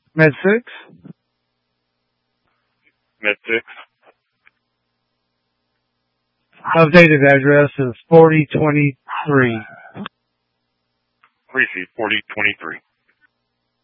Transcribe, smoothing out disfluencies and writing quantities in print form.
Med 6? Med 6. Updated address is 4023. Receive 4023.